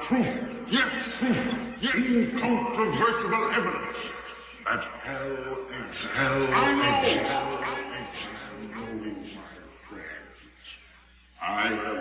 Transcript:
truth. Yes, incontrovertible evidence that hell exists. I know, my friends. I have